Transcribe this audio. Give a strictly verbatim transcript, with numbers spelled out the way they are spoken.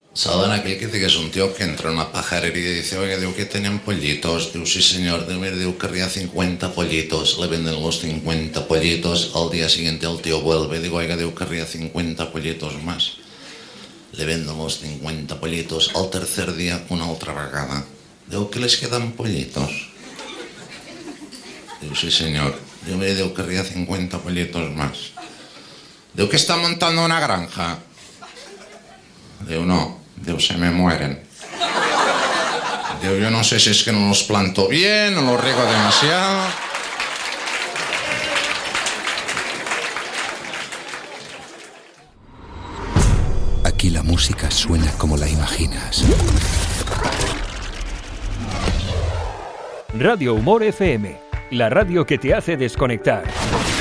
¿Saben aquel que dice que es un tío que entra en una pajarería y dice, oiga, digo que tenían pollitos? Digo, sí señor, digo, mire, digo, querría cincuenta pollitos. Le venden los cincuenta pollitos, al día siguiente el tío vuelve, digo, oiga, digo, querría cincuenta pollitos más. Le venden los cincuenta pollitos, al tercer día una otra vegada. Digo, ¿qué les quedan pollitos? Digo, sí señor, digo, mire, digo, querría cincuenta pollitos más. Digo, ¿que está montando una granja? Digo, no. Digo, se me mueren. Digo, yo no sé si es que no los planto bien o los riego demasiado. Aquí la música suena como la imaginas. Radio Humor F M, la radio que te hace desconectar.